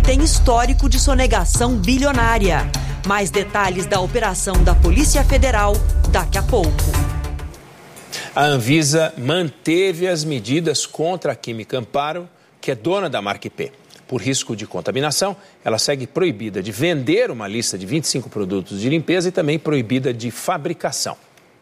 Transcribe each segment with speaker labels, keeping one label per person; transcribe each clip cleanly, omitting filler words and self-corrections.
Speaker 1: tem histórico de sonegação bilionária. Mais detalhes da operação da Polícia Federal daqui a pouco.
Speaker 2: A Anvisa manteve as medidas contra a Química Amparo, que é dona da marca IP. Por risco de contaminação, ela segue proibida de vender uma lista de 25 produtos de limpeza e também proibida de fabricação.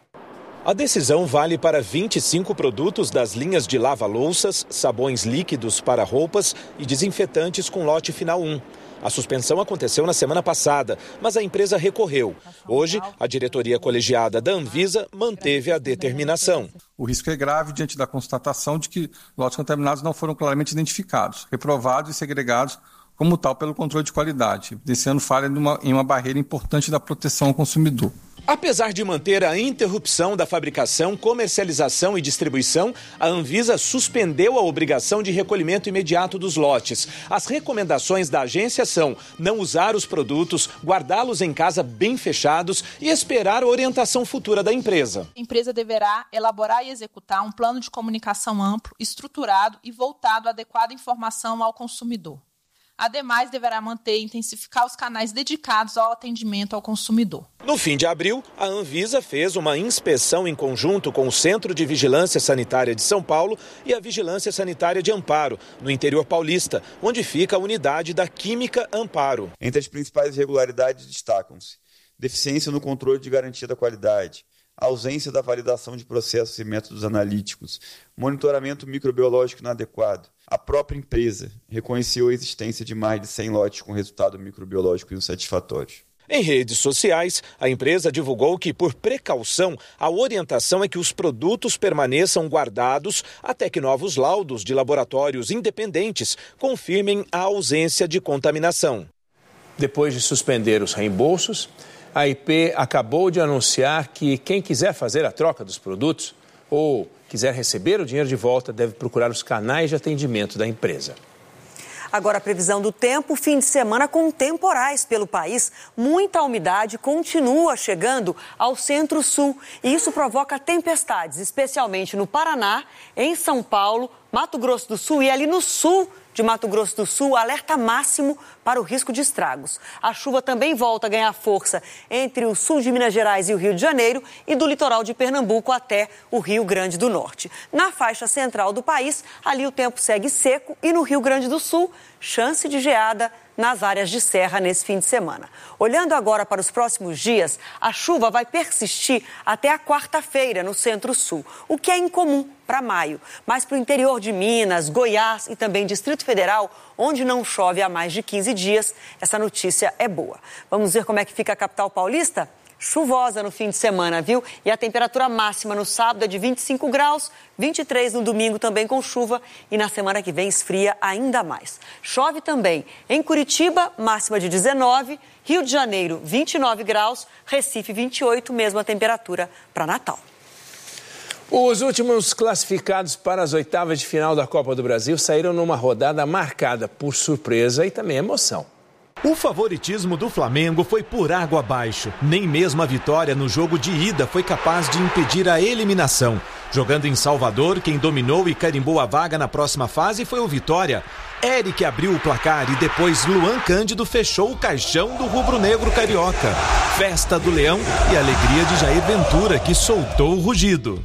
Speaker 3: A decisão vale para 25 produtos das linhas de lava-louças, sabões líquidos para roupas e desinfetantes com lote final 1. A suspensão aconteceu na semana passada, mas a empresa recorreu. Hoje, a diretoria colegiada da Anvisa manteve a determinação.
Speaker 4: O risco é grave diante da constatação de que lotes contaminados não foram claramente identificados, reprovados e segregados como tal pelo controle de qualidade, evidenciando falha em uma barreira importante da proteção ao consumidor.
Speaker 3: Apesar de manter a interrupção da fabricação, comercialização e distribuição, a Anvisa suspendeu a obrigação de recolhimento imediato dos lotes. As recomendações da agência são não usar os produtos, guardá-los em casa bem fechados e esperar a orientação futura da empresa.
Speaker 5: A empresa deverá elaborar e executar um plano de comunicação amplo, estruturado e voltado à adequada informação ao consumidor. Ademais, deverá manter e intensificar os canais dedicados ao atendimento ao consumidor.
Speaker 3: No fim de abril, a Anvisa fez uma inspeção em conjunto com o Centro de Vigilância Sanitária de São Paulo e a Vigilância Sanitária de Amparo, no interior paulista, onde fica a unidade da Química Amparo.
Speaker 6: Entre as principais irregularidades destacam-se: deficiência no controle de garantia da qualidade, ausência da validação de processos e métodos analíticos, monitoramento microbiológico inadequado. A própria empresa reconheceu a existência de mais de 100 lotes com resultado microbiológico insatisfatório.
Speaker 3: Em redes sociais, a empresa divulgou que, por precaução, a orientação é que os produtos permaneçam guardados até que novos laudos de laboratórios independentes confirmem a ausência de contaminação.
Speaker 2: Depois de suspender os reembolsos, a IP acabou de anunciar que quem quiser fazer a troca dos produtos ou quiser receber o dinheiro de volta deve procurar os canais de atendimento da empresa.
Speaker 1: Agora a previsão do tempo, fim de semana com temporais pelo país. Muita umidade continua chegando ao centro-sul e isso provoca tempestades, especialmente no Paraná, em São Paulo, Mato Grosso do Sul e ali no sul de Mato Grosso do Sul, alerta máximo para o risco de estragos. A chuva também volta a ganhar força entre o sul de Minas Gerais e o Rio de Janeiro e do litoral de Pernambuco até o Rio Grande do Norte. Na faixa central do país, ali o tempo segue seco e no Rio Grande do Sul, chance de geada nas áreas de serra nesse fim de semana. Olhando agora para os próximos dias, a chuva vai persistir até a quarta-feira no centro-sul, o que é incomum para maio. Mas para o interior de Minas, Goiás e também Distrito Federal, onde não chove há mais de 15 dias, essa notícia é boa. Vamos ver como é que fica a capital paulista? Chuvosa no fim de semana, viu? E a temperatura máxima no sábado é de 25 graus, 23 no domingo também com chuva e na semana que vem esfria ainda mais. Chove também em Curitiba, máxima de 19, Rio de Janeiro 29 graus, Recife 28, mesma temperatura para Natal.
Speaker 2: Os últimos classificados para as oitavas de final da Copa do Brasil saíram numa rodada marcada por surpresa e também emoção.
Speaker 3: O favoritismo do Flamengo foi por água abaixo. Nem mesmo a vitória no jogo de ida foi capaz de impedir a eliminação. Jogando em Salvador, quem dominou e carimbou a vaga na próxima fase foi o Vitória. Eric abriu o placar e depois Luan Cândido fechou o caixão do rubro-negro carioca. Festa do Leão e alegria de Jair Ventura, que soltou o rugido.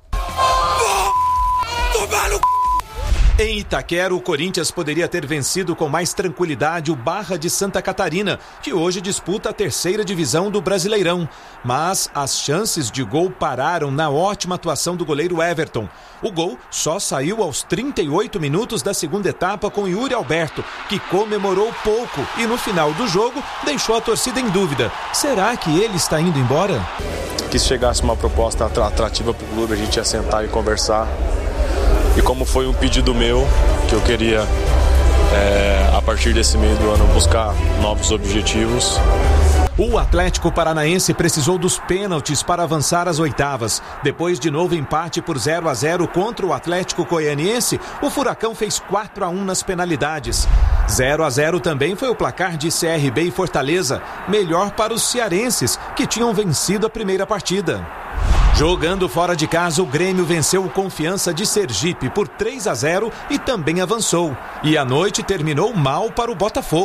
Speaker 3: Em Itaquera, o Corinthians poderia ter vencido com mais tranquilidade o Barra de Santa Catarina, que hoje disputa a terceira divisão do Brasileirão. Mas as chances de gol pararam na ótima atuação do goleiro Everton. O gol só saiu aos 38 minutos da segunda etapa com Yuri Alberto, que comemorou pouco e no final do jogo deixou a torcida em dúvida. Será que ele está indo embora?
Speaker 7: Que se chegasse uma proposta atrativa para o clube, a gente ia sentar e conversar. E como foi um pedido meu, que eu queria, a partir desse meio do ano, buscar novos objetivos.
Speaker 3: O Atlético Paranaense precisou dos pênaltis para avançar às oitavas. Depois de novo empate por 0-0 contra o Atlético Goianiense, o Furacão fez 4-1 nas penalidades. 0-0 também foi o placar de CRB e Fortaleza, melhor para os cearenses, que tinham vencido a primeira partida. Jogando fora de casa, o Grêmio venceu o Confiança de Sergipe por 3-0 e também avançou. E a noite terminou mal para o Botafogo.